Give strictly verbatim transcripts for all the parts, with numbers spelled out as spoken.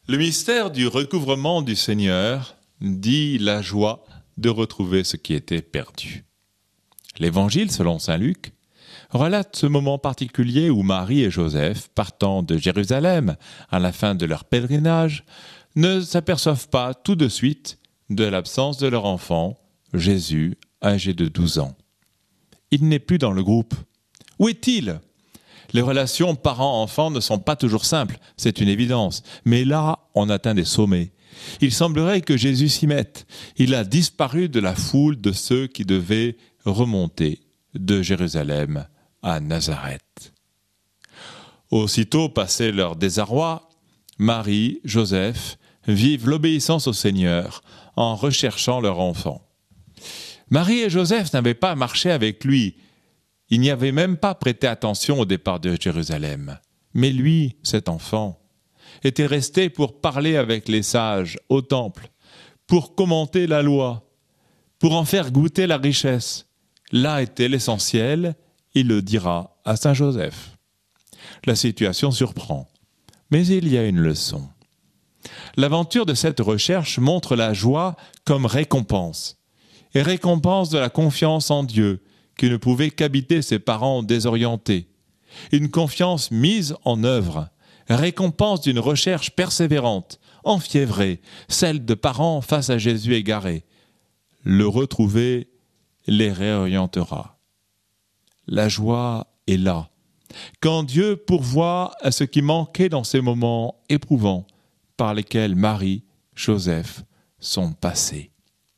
Le mystère du recouvrement du Seigneur dit la joie de retrouver ce qui était perdu. L'Évangile, selon saint Luc, relate ce moment particulier où Marie et Joseph, partant de Jérusalem à la fin de leur pèlerinage, ne s'aperçoivent pas tout de suite de l'absence de leur enfant, Jésus, âgé de douze ans. Il n'est plus dans le groupe. Où est-il ? Les relations parents-enfants ne sont pas toujours simples, c'est une évidence. Mais là, on atteint des sommets. Il semblerait que Jésus s'y mette. Il a disparu de la foule de ceux qui devaient remonter de Jérusalem à Nazareth. Aussitôt passé leur désarroi, Marie, Joseph vivent l'obéissance au Seigneur en recherchant leur enfant. Marie et Joseph n'avaient pas marché avec lui. Il n'y avait même pas prêté attention au départ de Jérusalem. Mais lui, cet enfant, était resté pour parler avec les sages au temple, pour commenter la loi, pour en faire goûter la richesse. Là était l'essentiel, il le dira à saint Joseph. La situation surprend, mais il y a une leçon. L'aventure de cette recherche montre la joie comme récompense, et récompense de la confiance en Dieu, qui ne pouvait qu'habiter ses parents désorientés. Une confiance mise en œuvre, récompense d'une recherche persévérante, enfiévrée, celle de parents face à Jésus égaré. Le retrouver les réorientera. La joie est là, quand Dieu pourvoit à ce qui manquait dans ces moments éprouvants par lesquels Marie, Joseph sont passés.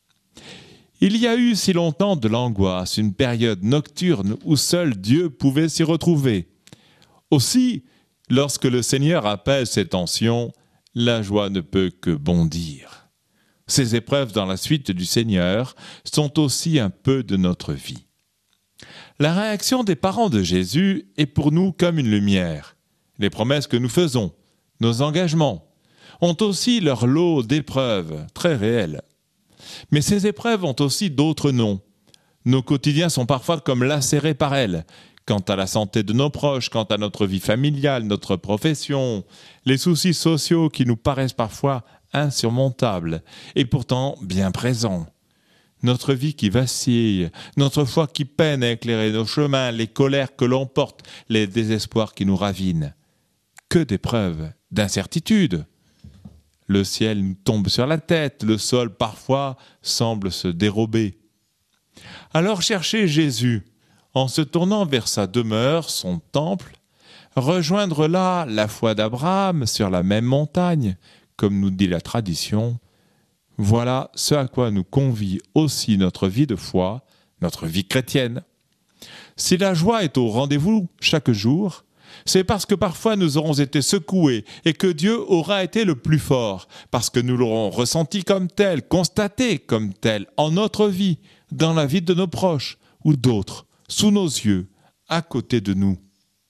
Il y a eu si longtemps de l'angoisse, une période nocturne où seul Dieu pouvait s'y retrouver. Aussi, lorsque le Seigneur apaise ces tensions, la joie ne peut que bondir. Ces épreuves dans la suite du Seigneur sont aussi un peu de notre vie. La réaction des parents de Jésus est pour nous comme une lumière. Les promesses que nous faisons, nos engagements, ont aussi leur lot d'épreuves très réelles. Mais ces épreuves ont aussi d'autres noms. Nos quotidiens sont parfois comme lacérés par elles, quant à la santé de nos proches, quant à notre vie familiale, notre profession, les soucis sociaux qui nous paraissent parfois insurmontables et pourtant bien présents. Notre vie qui vacille, notre foi qui peine à éclairer nos chemins, les colères que l'on porte, les désespoirs qui nous ravinent. Que d'épreuves, d'incertitudes. Le ciel nous tombe sur la tête, le sol parfois semble se dérober. Alors cherchez Jésus, en se tournant vers sa demeure, son temple, rejoindre là la foi d'Abraham sur la même montagne, comme nous dit la tradition. Voilà ce à quoi nous convie aussi notre vie de foi, notre vie chrétienne. Si la joie est au rendez-vous chaque jour, c'est parce que parfois nous aurons été secoués et que Dieu aura été le plus fort, parce que nous l'aurons ressenti comme tel, constaté comme tel, en notre vie, dans la vie de nos proches ou d'autres, sous nos yeux, à côté de nous.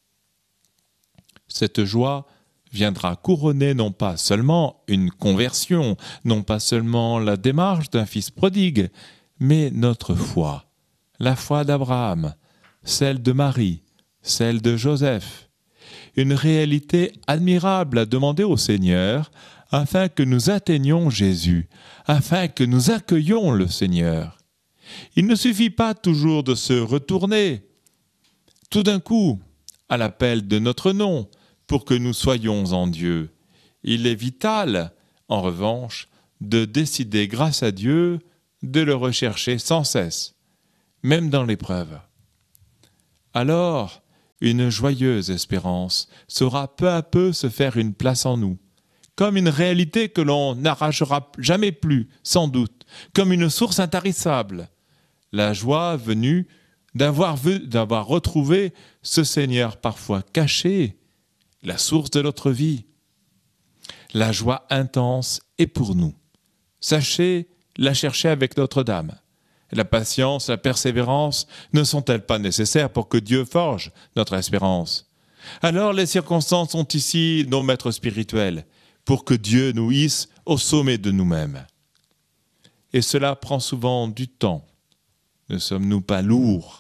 Cette joie viendra couronner non pas seulement une conversion, non pas seulement la démarche d'un fils prodigue, mais notre foi, la foi d'Abraham, celle de Marie, celle de Joseph. Une réalité admirable à demander au Seigneur afin que nous atteignions Jésus, afin que nous accueillions le Seigneur. Il ne suffit pas toujours de se retourner tout d'un coup à l'appel de notre nom pour que nous soyons en Dieu. Il est vital, en revanche, de décider grâce à Dieu de le rechercher sans cesse, même dans l'épreuve. Alors, une joyeuse espérance saura peu à peu se faire une place en nous, comme une réalité que l'on n'arrachera jamais plus, sans doute, comme une source intarissable. La joie venue d'avoir vu, d'avoir retrouvé ce Seigneur parfois caché, la source de notre vie. La joie intense est pour nous. Sachez la chercher avec Notre-Dame. La patience, la persévérance ne sont-elles pas nécessaires pour que Dieu forge notre espérance ? Alors les circonstances sont ici nos maîtres spirituels, pour que Dieu nous hisse au sommet de nous-mêmes. Et cela prend souvent du temps. Ne sommes-nous pas lourds ?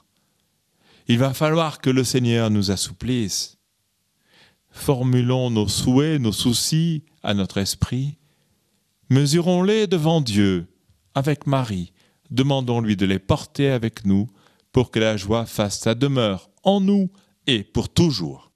Il va falloir que le Seigneur nous assouplisse. formulons nos souhaits, nos soucis à notre esprit, mesurons-les devant Dieu, avec Marie, demandons-lui de les porter avec nous pour que la joie fasse sa demeure en nous et pour toujours.